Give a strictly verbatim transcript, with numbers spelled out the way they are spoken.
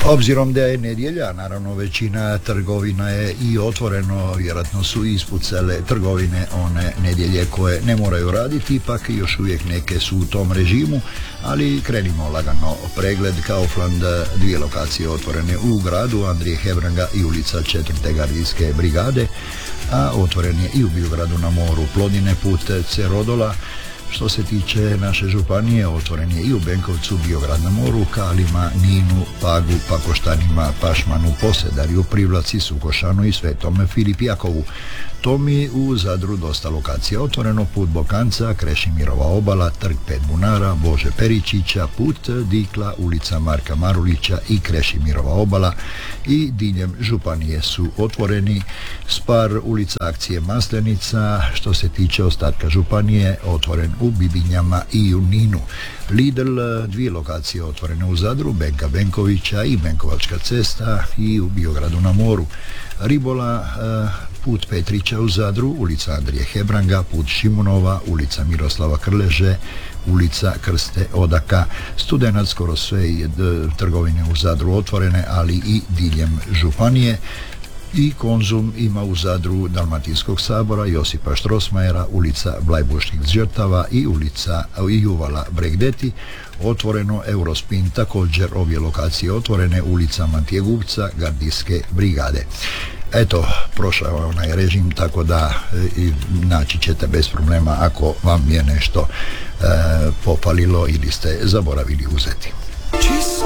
Obzirom da je nedjelja, naravno većina trgovina je i otvoreno, vjerojatno su ispucale trgovine one nedjelje koje ne moraju raditi, ipak još uvijek neke su u tom režimu, ali krenimo lagano. Pregled Kaufland, dvije lokacije otvorene u gradu, Andrije Hebranga i ulica četvrte gardijske brigade, a otvoren je i u Biogradu na moru, Plodine put Cerodola. Što se tiče naše županije, otvoren je i u Benkovcu, Biograd na moru, Kalima, Ninu, Pagu, Pakoštanima, Pašmanu, Posedarju, Privlaci, Sukošanu i Svetom Filip Jakovu. Tomi u Zadru dosta lokacija otvoreno, put Bokanca, Krešimirova obala, trg Pet bunara, Bože Peričića, put Dikla, ulica Marka Marulića i Krešimirova obala, i diljem županije su otvoreni Spar, ulica Akcije Maslenica. Što se tiče ostatka županije, otvoren u Bibinjama i u Ninu. Lidl, dvije lokacije otvorene u Zadru, Benka Benkovića i Benkovačka cesta, i u Biogradu na moru. Ribola, put Petrića u Zadru, ulica Andrije Hebranga, put Šimunova, ulica Miroslava Krleže, ulica Krste Odaka. Studenac, skoro sve trgovine u Zadru otvorene, ali i diljem županije. I Konzum ima u Zadru Dalmatinskog sabora, Josipa Štrosmajera, ulica Blajburških žrtava i ulica i uvala Bregdeti. Otvoreno Eurospin, također obje lokacije otvorene, ulica Mantije Gubca, gardijske brigade. Eto, prošao je onaj režim, tako da e, naći ćete bez problema ako vam je nešto e, popalilo ili ste zaboravili uzeti.